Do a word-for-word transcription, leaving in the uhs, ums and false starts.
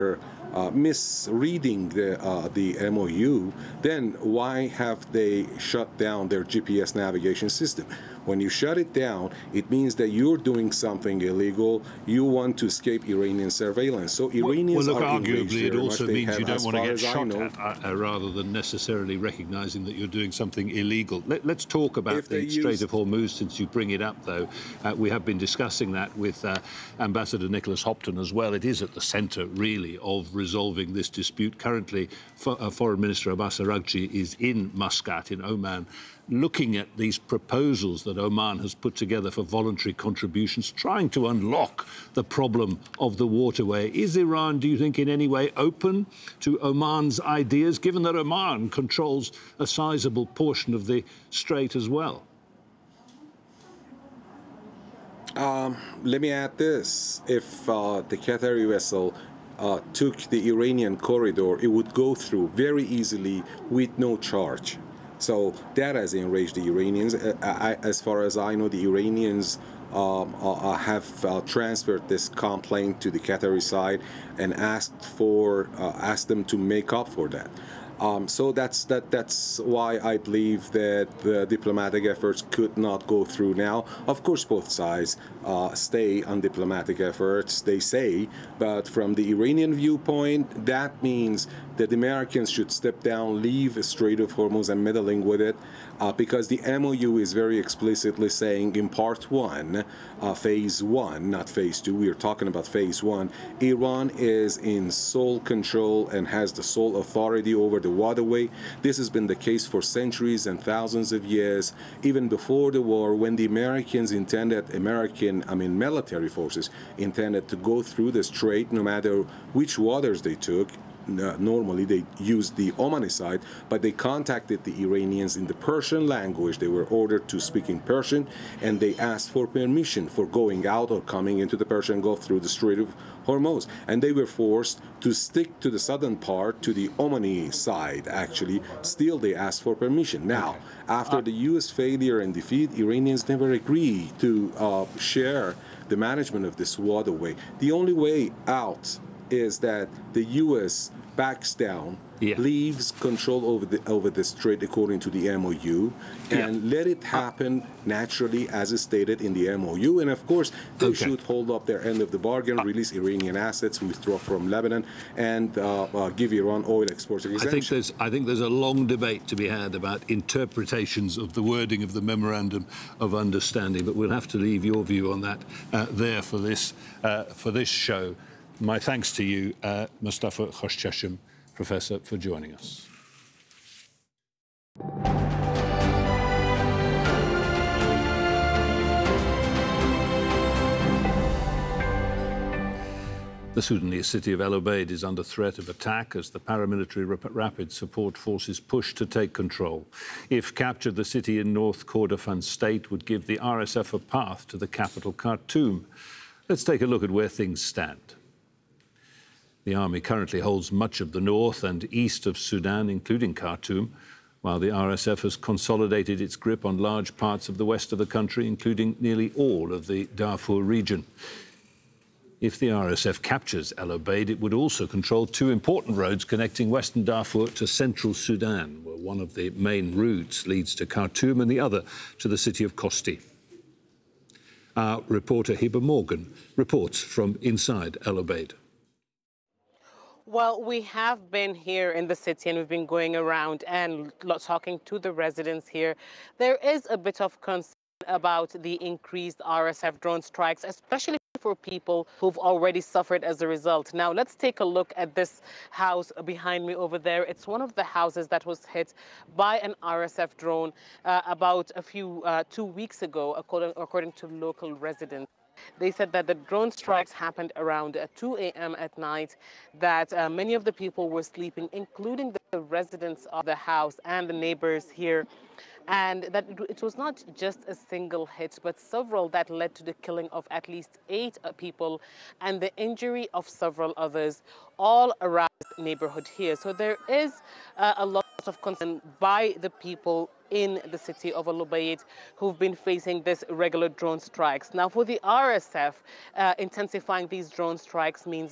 uh, misreading the, uh, the M O U, then why have they shut down their G P S navigation system? When you shut it down, it means that you're doing something illegal. You want to escape Iranian surveillance. So Iranians well, well, look, are arguably it also means you don't want to get shot know, at, uh, rather than necessarily recognising that you're doing something illegal. Let, let's talk about the Strait of Hormuz, since you bring it up, though. Uh, we have been discussing that with uh, Ambassador Nicholas Hopton as well. It is at the centre, really, of resolving this dispute. Currently, for, uh, Foreign Minister Abbas Araghchi is in Muscat, in Oman, looking at these proposals that Oman has put together for voluntary contributions, trying to unlock the problem of the waterway. Is Iran, do you think, in any way open to Oman's ideas, given that Oman controls a sizable portion of the strait as well? Um, let me add this. If uh, the Qatari vessel uh, took the Iranian corridor, it would go through very easily with no charge. So that has enraged the Iranians. Uh, I, as far as I know, the Iranians um, uh, have uh, transferred this complaint to the Qatari side and asked for uh, asked them to make up for that. Um, so that's that. That's why I believe that the diplomatic efforts could not go through now. Of course, both sides uh, stay on diplomatic efforts, they say, but from the Iranian viewpoint, that means that the Americans should step down, leave the Strait of Hormuz and meddling with it, uh, because the M O U is very explicitly saying in part one, uh, phase one, not phase two, we are talking about phase one, Iran is in sole control and has the sole authority over the waterway. This has been the case for centuries and thousands of years, even before the war, when the Americans intended, American, I mean military forces, intended to go through the strait no matter which waters they took. Uh, normally they used the Omani side, but they contacted the Iranians in the Persian language. They were ordered to speak in Persian, and they asked for permission for going out or coming into the Persian Gulf through the Strait of Hormuz. And they were forced to stick to the southern part, to the Omani side, actually. Still, they asked for permission. Now, after the U S failure and defeat, Iranians never agreed to uh, share the management of this waterway. The only way out is that the U S backs down, yeah. leaves control over the over the strait according to the M O U, and yeah. let it happen naturally as is stated in the M O U. And of course, they okay. should hold up their end of the bargain, release Iranian assets, withdraw from Lebanon, and uh, uh, give Iran oil exports exemption. I think there's I think there's a long debate to be had about interpretations of the wording of the memorandum of understanding, but we'll have to leave your view on that uh, there for this uh, for this show. My thanks to you, uh, Mustafa Khoshchesham, Professor, for joining us. The Sudanese city of El Obeid is under threat of attack as the paramilitary rapid support forces push to take control. If captured, the city in North Kordofan state would give the R S F a path to the capital, Khartoum. Let's take a look at where things stand. The army currently holds much of the north and east of Sudan, including Khartoum, while the R S F has consolidated its grip on large parts of the west of the country, including nearly all of the Darfur region. If the R S F captures El Obeid, it would also control two important roads connecting western Darfur to central Sudan, where one of the main routes leads to Khartoum and the other to the city of Kosti. Our reporter Hiba Morgan reports from inside El Obeid. Well, we have been here in the city and we've been going around and talking to the residents here. There is a bit of concern about the increased R S F drone strikes, especially for people who've already suffered as a result. Now, let's take a look at this house behind me over there. It's one of the houses that was hit by an R S F drone uh, about a few, uh, two weeks ago, according, according to local residents. They said that the drone strikes happened around two A M at night, that uh, many of the people were sleeping, including the residents of the house and the neighbors here, and that it was not just a single hit, but several that led to the killing of at least eight people and the injury of several others, all around the neighborhood here. So there is uh, a lot of concern by the people in the city of El Obeid who've been facing this regular drone strikes. Now, for the R S F, uh, intensifying these drone strikes means